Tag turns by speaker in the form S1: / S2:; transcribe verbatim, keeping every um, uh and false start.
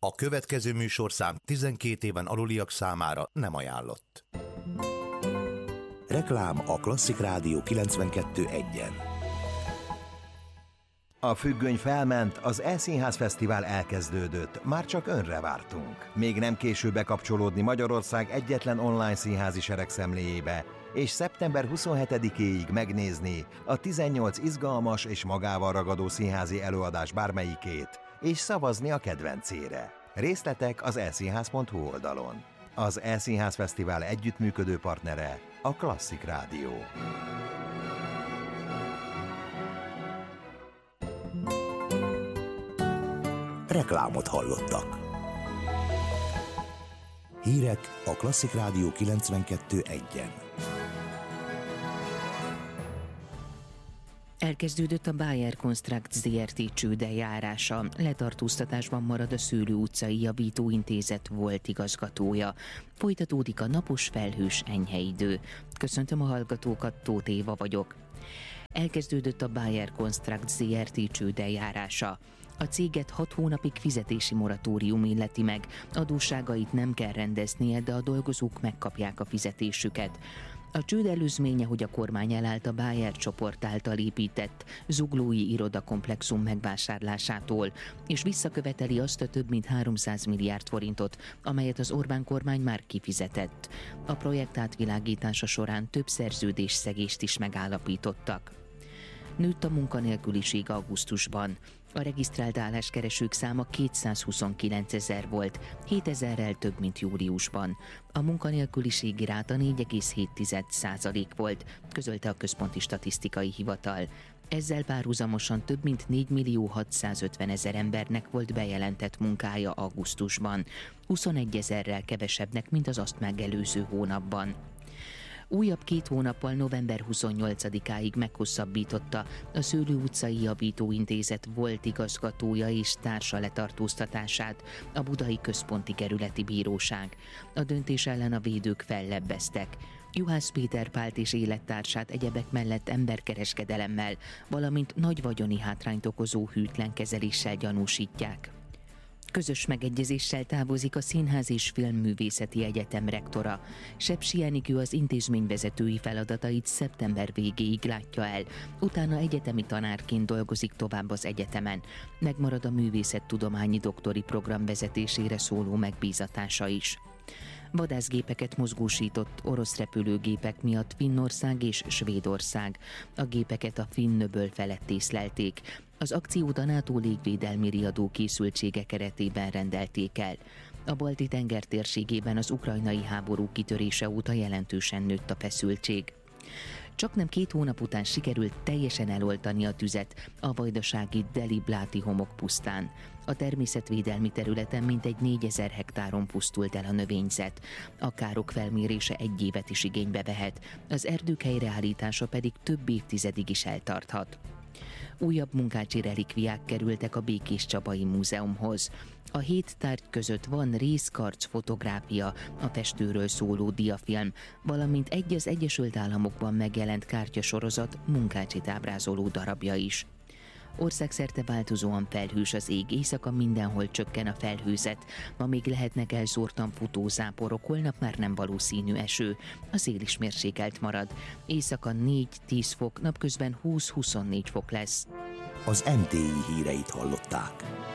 S1: A következő műsorszám tizenkét éven aluliak számára nem ajánlott. Reklám a Klasszik Rádió kilencvenkettő egyen.
S2: A függöny felment, az E-Színház Fesztivál elkezdődött, már csak önre vártunk. Még nem késő bekapcsolódni Magyarország egyetlen online színházi seregszemléjébe, és szeptember huszonhetedikéig megnézni a tizennyolc izgalmas és magával ragadó színházi előadás bármelyikét, és szavazni a kedvencére. Részletek az e színház pont hu oldalon. Az E-Színház Fesztivál együttműködő partnere a Klasszik Rádió.
S1: Reklámot hallottak. Hírek a Klasszik Rádió kilencvenkettő egyen.
S3: Elkezdődött a Bayer Construct zé er té csődeljárása. Letartóztatásban marad a Szőlő utcai javítóintézet volt igazgatója. Folytatódik a napos, felhős, enyhe idő. Köszöntöm a hallgatókat, Tóth Éva vagyok. Elkezdődött a Bayer Construct zé er té csődeljárása. A céget hat hónapig fizetési moratórium illeti meg. Adósságait nem kell rendeznie, de a dolgozók megkapják a fizetésüket. A csőd előzménye, hogy a kormány elállt a Bayer csoport által épített zuglói irodakomplexum megvásárlásától, és visszaköveteli azt a több mint háromszáz milliárd forintot, amelyet az Orbán kormány már kifizetett. A projekt átvilágítása során több szerződésszegést is megállapítottak. Nőtt a munkanélküliség augusztusban. A regisztrált álláskeresők száma kétszázhuszonkilencezer volt, hétezerrel több, mint júliusban. A munkanélküliségi ráta négy egész hét százalék volt, közölte a Központi Statisztikai Hivatal. Ezzel párhuzamosan több mint négy millió hatszázötvenezer embernek volt bejelentett munkája augusztusban, huszonegyezerrel kevesebbnek, mint az azt megelőző hónapban. Újabb két hónappal november huszonnyolcadikáig meghosszabbította a Szőlő utcai javítóintézet volt igazgatója és társa letartóztatását a Budai Központi Kerületi Bíróság. A döntés ellen a védők fellebbeztek. Juhász Péter Pált és élettársát egyebek mellett emberkereskedelemmel, valamint nagy vagyoni hátrányt okozó hűtlen kezeléssel gyanúsítják. Közös megegyezéssel távozik a Színház és Filmművészeti Egyetem rektora. Sepsi Enikő az intézmény vezetői feladatait szeptember végéig látja el, utána egyetemi tanárként dolgozik tovább az egyetemen. Megmarad a művészettudományi doktori program vezetésére szóló megbízatása is. Vadászgépeket mozgósított orosz repülőgépek miatt Finnország és Svédország. A gépeket a finn öböl felett észlelték. Az akciót a NATO légvédelmi riadó készültsége keretében rendelték el. A Balti-tenger térségében az ukrajnai háború kitörése óta jelentősen nőtt a feszültség. Csaknem két hónap után sikerült teljesen eloltani a tüzet a vajdasági Deli-Bláti homokpusztán. A természetvédelmi területen mintegy négyezer hektáron pusztult el a növényzet. A károk felmérése egy évet is igénybe vehet, az erdők helyreállítása pedig több évtizedig is eltarthat. Újabb munkácsi relikviák kerültek a Békés Csabai Múzeumhoz. A hét tárgy között van részkarc fotográfia, a festőről szóló diafilm, valamint egy az Egyesült Államokban megjelent kártyasorozat munkácsit ábrázoló darabja is. Országszerte változóan felhős az ég, éjszaka mindenhol csökken a felhőzet, ma még lehetnek elszórtan futó záporok, holnap már nem valószínű eső, a szél is mérsékelt marad. Éjszaka négy-tíz fok, napközben húsz-huszonnégy fok lesz.
S1: Az em té i híreit hallották.